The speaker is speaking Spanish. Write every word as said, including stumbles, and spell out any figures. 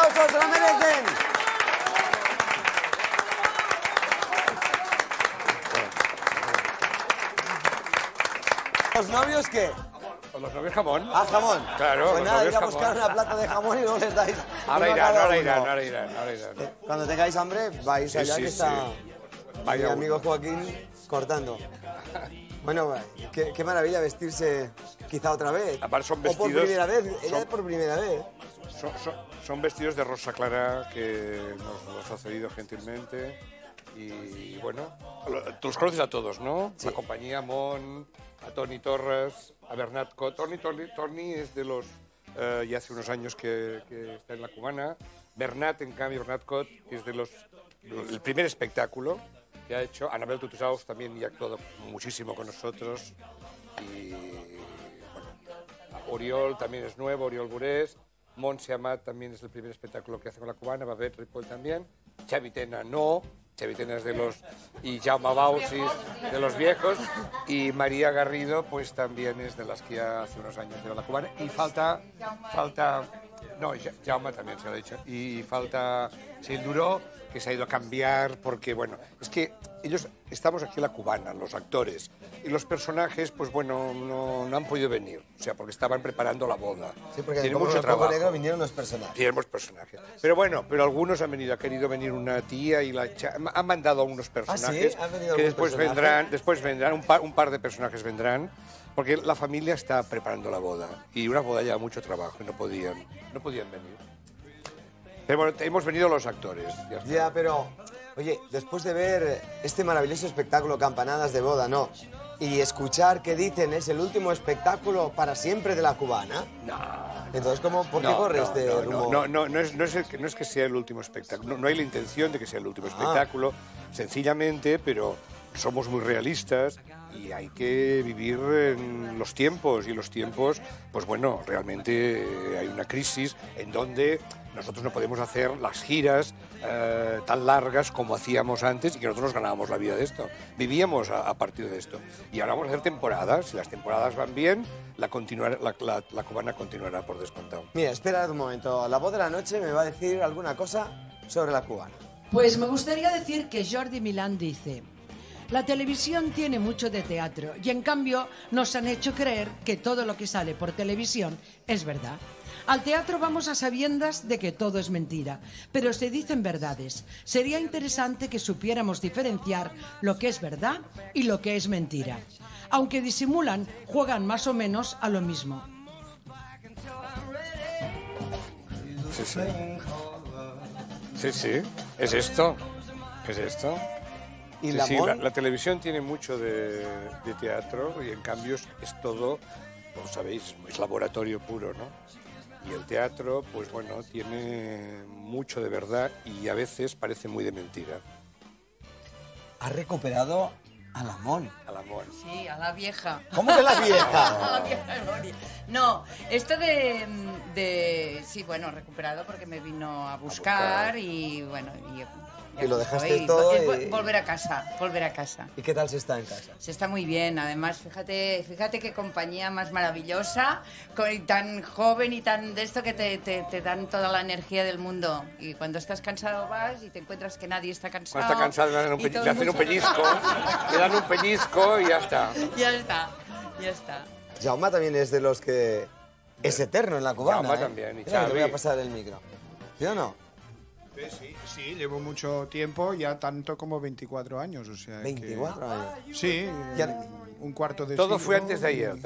aplausos, se lo merecen. ¿Los novios qué? Los novios jamón. Ah, jamón. Claro, pues los nada, novios ir a jamón. buscar una plata de jamón y luego les dais. Ahora uno a irán, cada ahora uno. irán, ahora irán, ahora irán. Cuando tengáis hambre, vais Sí, allá sí, que sí. está Vaya mi uno. amigo Joaquín cortando. Bueno, qué, qué maravilla vestirse quizá otra vez. Aparte son O por vestidos- primera vez, ella son- es por primera vez. Son, son- son vestidos de rosa clara que nos los ha cedido gentilmente. Y bueno, lo- tú los conoces a todos, ¿no? Sí. La compañía Mon, a Toni Torres, a Bernat Cot. Toni, Toni, Toni es de los... eh, ya hace unos años que, que está en la cubana. Bernat, en cambio, Bernat Cot es de los... el primer espectáculo que ha hecho. Anabel Tutusaus también y ha actuado muchísimo con nosotros. Y bueno, Oriol también es nuevo, Oriol Burés. Montse Amat también es el primer espectáculo que hace con la cubana, Babet Ripoll también. Xavi Tena no, Xavi Tena es de los... y Jaume Bausis de los viejos. Y María Garrido pues también es de las que ya hace unos años de la cubana. Y falta... falta no, Ja- Jaume también se lo ha dicho. Y falta Sil Duró, que se ha ido a cambiar porque, bueno, es que ellos, estamos aquí en la cubana, los actores, y los personajes, pues bueno, no, no han podido venir, o sea, porque estaban preparando la boda. Sí, porque Tiene como mucho el Poco trabajo. Negro vinieron los personajes. Tenemos personajes. Pero bueno, pero algunos han venido, ha querido venir una tía y la cha- han mandado a unos personajes ¿Han venido que algún después personaje? vendrán, después vendrán, un par, un par de personajes vendrán, porque la familia está preparando la boda y una boda lleva mucho trabajo y no podían, no podían venir. Pero bueno, hemos venido los actores. Ya está. Ya, pero, oye, después de ver este maravilloso espectáculo Campanadas de Boda, ¿no? Y escuchar que dicen es el último espectáculo para siempre de la cubana. No. Entonces, ¿cómo, ¿por qué No, corre no, este no, rumor? No, no, no, es, no, es el que- no es que sea el último espectáculo, no, no hay la intención de que sea el último espectáculo, sencillamente, pero somos muy realistas y hay que vivir en los tiempos, y los tiempos, pues bueno, realmente eh, hay una crisis en donde nosotros no podemos hacer las giras eh, tan largas como hacíamos antes y que nosotros nos ganábamos la vida de esto. Vivíamos a, a partir de esto. Y ahora vamos a hacer temporadas. Si las temporadas van bien, la, continuar, la, la, la cubana continuará por descontado. Mira, espera un momento. La voz de la noche me va a decir alguna cosa sobre la cubana. Pues me gustaría decir que Jordi Milán dice: la televisión tiene mucho de teatro y en cambio nos han hecho creer que todo lo que sale por televisión es verdad. Al teatro vamos a sabiendas de que todo es mentira, pero se dicen verdades. Sería interesante que supiéramos diferenciar lo que es verdad y lo que es mentira. Aunque disimulan, juegan más o menos a lo mismo. Sí, sí. Sí, sí. ¿Es esto? ¿Es esto? ¿Y Sí, la sí, Mon? la, la televisión tiene mucho de, de teatro y en cambio es, es todo, pues sabéis, es laboratorio puro, ¿no? Y el teatro, pues bueno, tiene mucho de verdad y a veces parece muy de mentira. Ha recuperado a la Mon. Al amor. Sí, a la vieja. ¿Cómo que la A vieja? la vieja gloria. No, esto de, de... Sí, bueno, recuperado porque me vino a buscar, buscar. y bueno... Y, Y lo dejaste y- todo es y- vol- Volver a casa, volver a casa. ¿Y qué tal se está en casa? Se está muy bien, además, fíjate, fíjate qué compañía más maravillosa, co- y tan joven y tan de esto que te, te, te dan toda la energía del mundo. Y cuando estás cansado vas y te encuentras que nadie está cansado. Cuando está cansado le, dan un y pe- todo le el hacen un mundo- pellizco, le dan un pellizco y ya está. Ya está, ya está. Jaume también es de los que es eterno en la cubana. Jaume ¿eh? también, y Mira, que te voy a Xavi. pasar el micro. ¿Sí o no? Sí, sí, sí, llevo mucho tiempo, ya tanto como veinticuatro años, o sea que- veinticuatro años. Sí, Ya- un cuarto de Todo siglo. fue antes de ayer.